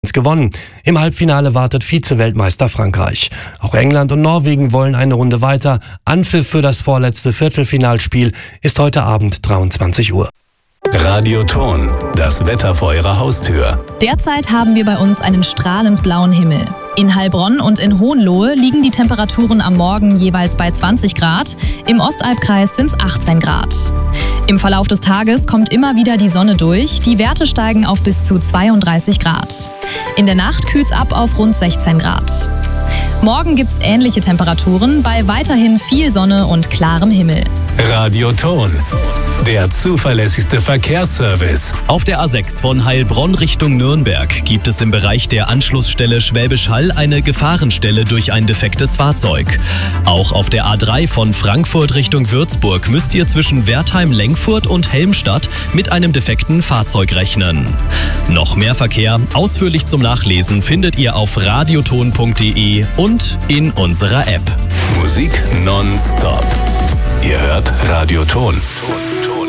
gewonnen. Im Halbfinale wartet Vize-Weltmeister Frankreich. Auch England und Norwegen wollen eine Runde weiter. Anpfiff für das vorletzte Viertelfinalspiel ist heute Abend 23 Uhr. Radioton, das Wetter vor Ihrer Haustür. Derzeit haben wir bei uns einen strahlend blauen Himmel. In Heilbronn und in Hohenlohe liegen die Temperaturen am Morgen jeweils bei 20 Grad. Im Ostalbkreis sind es 18 Grad. Im Verlauf des Tages kommt immer wieder die Sonne durch. Die Werte steigen auf bis zu 32 Grad. In der Nacht kühlt es ab auf rund 16 Grad. Morgen gibt es ähnliche Temperaturen bei weiterhin viel Sonne und klarem Himmel. Radioton, der zuverlässigste Verkehrsservice. Auf der A6 von Heilbronn Richtung Nürnberg gibt es im Bereich der Anschlussstelle Schwäbisch Hall eine Gefahrenstelle durch ein defektes Fahrzeug. Auch auf der A3 von Frankfurt Richtung Würzburg müsst ihr zwischen Wertheim-Lengfurt und Helmstadt mit einem defekten Fahrzeug rechnen. Noch mehr Verkehr, ausführlich zum Nachlesen, findet ihr auf radioton.de und in unserer App. Musik nonstop. Ihr hört Radioton.